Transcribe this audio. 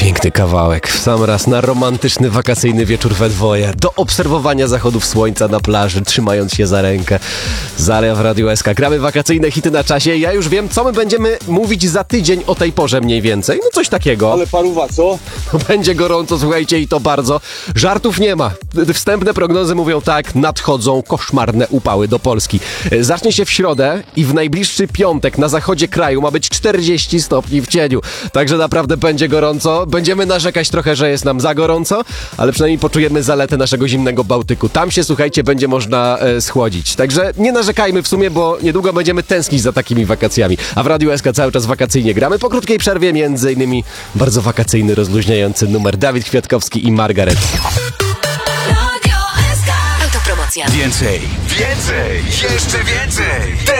Piękny kawałek, w sam raz na romantyczny, wakacyjny wieczór we dwoje, do obserwowania zachodów słońca na plaży, trzymając się za rękę. Zaria w Radiu SK. Gramy wakacyjne hity na czasie. Ja już wiem, co my będziemy mówić za tydzień o tej porze mniej więcej. No coś takiego. Ale paruwa, co? Będzie gorąco, słuchajcie, i to bardzo. Żartów nie ma. Wstępne prognozy mówią tak, nadchodzą koszmarne upały do Polski. Zacznie się w środę i w najbliższy piątek na zachodzie kraju ma być 40 stopni w cieniu. Także naprawdę będzie gorąco. Będziemy narzekać trochę, że jest nam za gorąco, ale przynajmniej poczujemy zaletę naszego zimnego Bałtyku. Tam się, słuchajcie, będzie można schłodzić. Także nie narzekajmy w sumie, bo niedługo będziemy tęsknić za takimi wakacjami. A w Radiu SK cały czas wakacyjnie gramy. Po krótkiej przerwie między innymi bardzo wakacyjny, rozluźniający numer. Dawid Kwiatkowski i Margaret. Autopromocja. Więcej, jeszcze więcej!